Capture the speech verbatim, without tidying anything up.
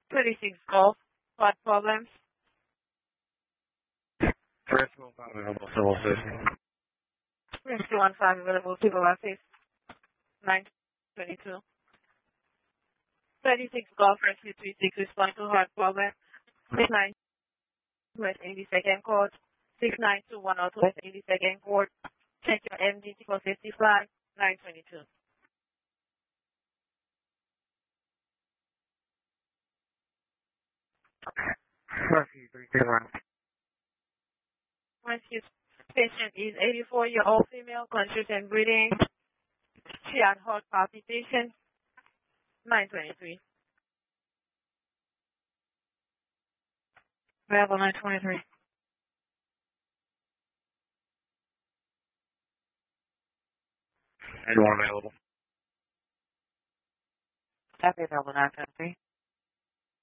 thirty-six Golf. What problems? Rescue one five available, civil assist. Rescue one five available, civil assist. nine twenty-two. thirty-six Golf, Rescue three six, respond to heart problem. six nine West eighty-second Court. six nine two one zero two West eighty-second Court. Check your M D T for safety flag. nine twenty-two. Rescue three two one. Rescue patient is eighty-four-year-old female, conscious and breathing. She had heart palpitation. nine twenty-three. Available nine twenty-three. Anyone available? Copy available nine twenty-three.